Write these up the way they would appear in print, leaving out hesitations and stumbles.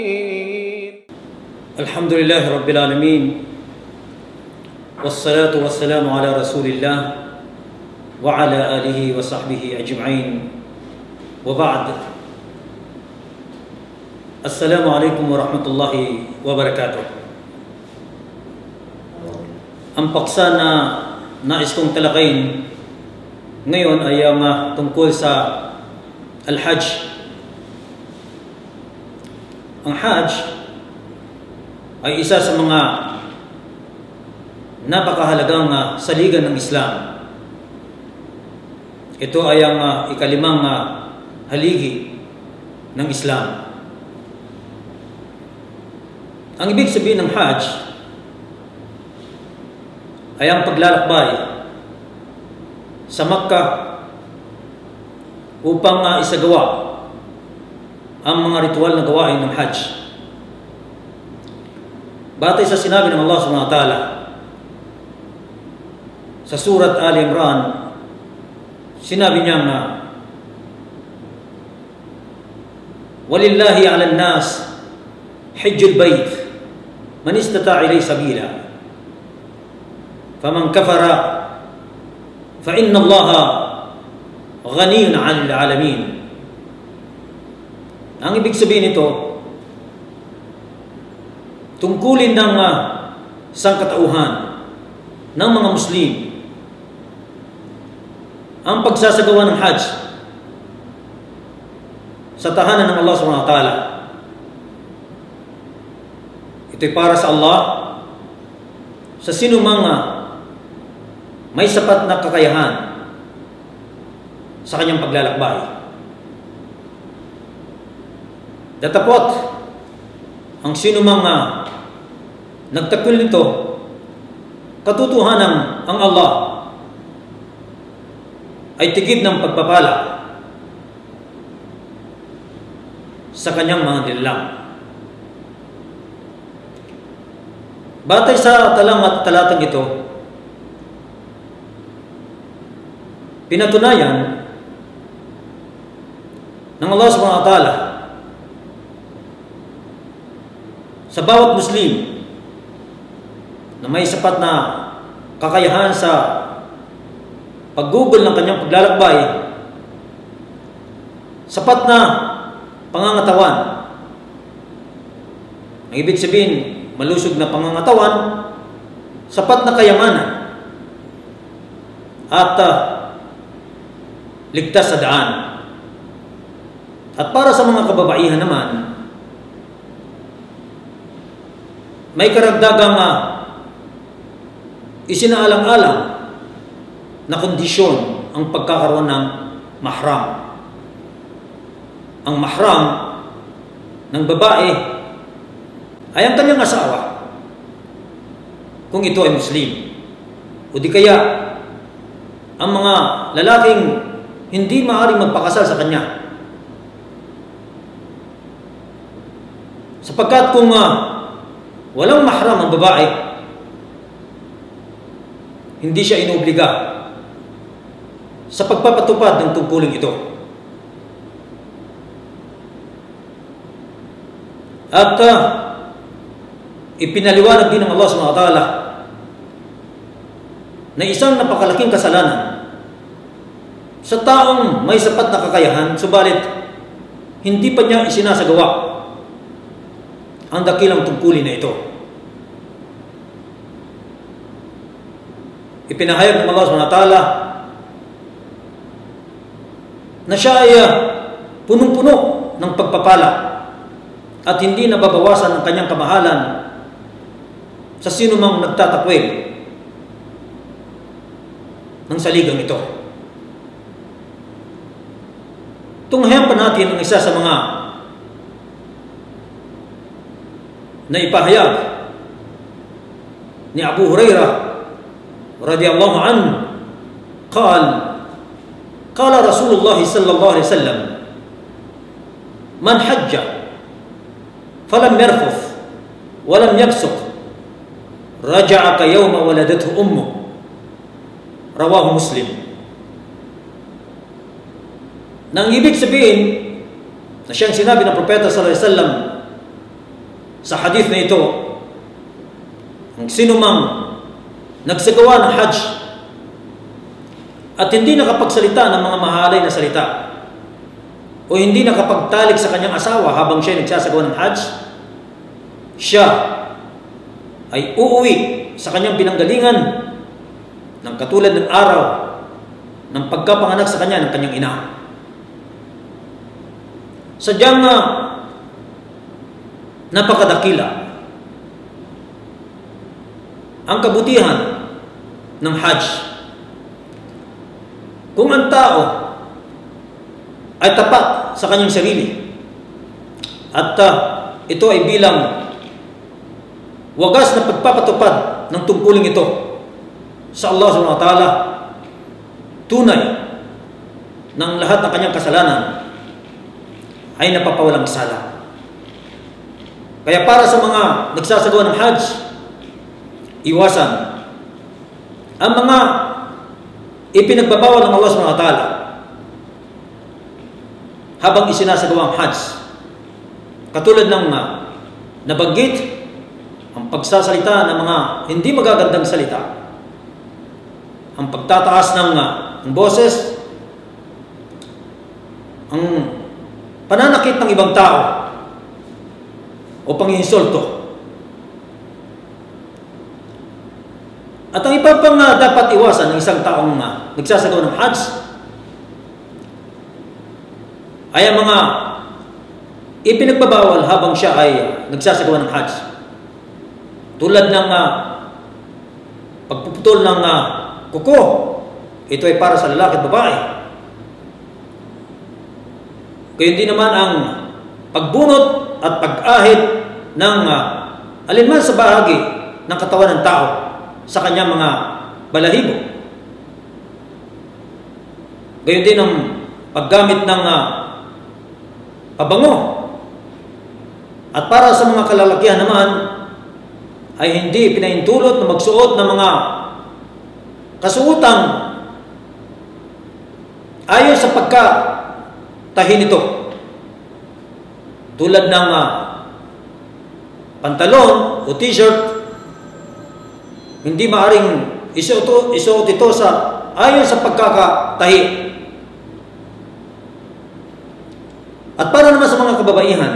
Alhamdulillah Rabbil Alamin, wassalatu wassalamu ala Rasulillah wa ala alihi wa sahbihi ajma'in, wa ba'd. Assalamu alaikum wa rahmatullahi wa barakatuh. Ang paksa na nais kong talakayin ngayon ay tungkol sa Al-Hajj. Ang Hajj ay isa sa mga napakahalagang saligan ng Islam. Ito ay ang ikalimang haligi ng Islam. Ang ibig sabihin ng Hajj ay ang paglalakbay sa Makkah upang isagawa ang mga ritual na gawain ng Hajj. Batay sa sinabi ng Allah subhanahu wa ta'ala sa Surat Ali Imran, sinabi niya na walillahi 'alan nas hajjul bait man istata'a ilayhi sabila faman kafara fa inna Allaha ghaniyyun 'anil 'alamin. Ang ibig sabihin nito, tungkulin ng sangkatauhan ng mga Muslim ang pagsasagawa ng Hajj sa tahanan ng Allah subhanahu wa ta'ala. Ito'y para sa Allah, sa sinumang may sapat na kakayahan sa kanyang paglalakbay. Datapot ang sinumang nagtakwil nito, katotohanan ang Allah ay tigib ng pagpapala sa kanyang mga nilalang. Batay sa talang at talatang ito, pinatunayan ng Allah subhanahu wa ta'ala sa bawat Muslim na may sapat na kakayahan sa paggugol ng kanyang paglalakbay, sapat na pangangatawan. Ang ibig sabihin, malusog na pangangatawan, sapat na kayamanan, at ligtas sa daan. At para sa mga kababaihan naman, may karagdagang isinaalang-alang na kondisyon ang pagkakaroon ng mahram. Ang mahram ng babae ay ang kanyang asawa kung ito ay Muslim, o di kaya ang mga lalaking hindi maaaring magpakasal sa kanya, sapagkat kung walang mahram ang babae, hindi siya inobliga sa pagpapatupad ng tungkulin ito. At ipinaliwanag din ng Allah subhanahu wa ta'ala na isang napakalaking kasalanan sa taong may sapat na kakayahan, subalit hindi pa niya isinasagawa ang dakilang tungkulin na ito. Ipinahayag ng Allah subhanahu wa ta'ala na siya ay punong-puno ng pagpapala at hindi nababawasan ang kanyang kamahalan sa sinumang nagtatakwil ng saligang ito. Tunghayan pa natin ang isa sa mga na ipahayag ni Abu Hurairah radhiyallahu anhu, qala Rasulullah sallallahu alaihi wasallam, man hajja falam yarfuth wa lam yafsuq raja'a ka yawma waladathu ummuh, rawahu Muslim. Nang ibig sabihin na siyang sinabi ng Propeta sallallahu alaihi wasallam sa hadith na ito, ang sinumang nagsagawa ng Hajj at hindi nakapagsalita ng mga mahalay na salita o hindi nakapagtalik sa kanyang asawa habang siya nagsasagawa ng Hajj, siya ay uuwi sa kanyang pinanggalingan ng katulad ng araw ng pagkapanganak sa kanya ng kanyang ina. Sadyang napakadakila ang kabutihan ng Hajj. Kung ang tao ay tapat sa kanyang sarili at ito ay bilang wagas na pagpapatupad ng tungkuling ito sa Allah subhanahu wa ta'ala, tunay ng lahat ng kanyang kasalanan ay napapawalang sala. Kaya para sa mga nagsasagawa ng Hajj, iwasan ang mga ipinagbabawal ng Allah subhanahu wa ta'ala habang isinasagawa ang Hajj. Katulad ng nabanggit, ang pagsasalita ng mga hindi magagandang salita, ang pagtataas ng boses, ang pananakit ng ibang tao o panginsulto. At ang iba pang dapat iwasan ng isang taong nagsasagawa ng Hajj ay ang mga ipinagbabawal habang siya ay nagsasagawa ng Hajj. Tulad ng pagpuputol ng kuko, ito ay para sa lalaki at babae. Gayon din naman ang pagbunot at pag-ahit ng alinman sa bahagi ng katawan ng tao sa kanyang mga balahibo. Gayon din ang paggamit ng pabango. At para sa mga kalalakihan naman, ay hindi pinahintulot na magsuot ng mga kasuotang ayon sa pagkatahi nito. Tulad ng pantalon o t-shirt, hindi maaring isuot ito sa ayon sa pagkakatahi. At para naman sa mga kababaihan,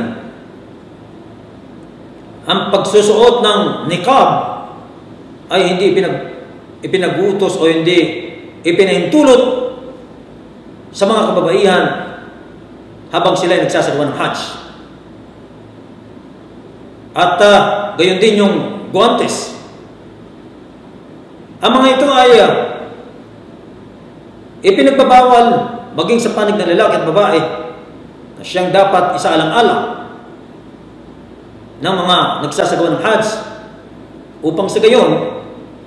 ang pagsusuot ng niqab ay hindi ipinagutos o hindi ipinahintulot sa mga kababaihan habang sila ay nagsasagawa ng Hajj. At gayon din yung guantes. Ang mga ito ay ipinagbabawal maging sa panig ng lalaki at babae na siyang dapat isaalang-alang ng mga nagsasagawa ng Hajj upang sa gayon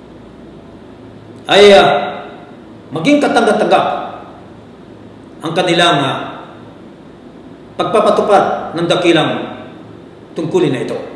ay maging katanggap-tanggap ang kanilang pagpapatupad ng dakilang tungkulin na ito.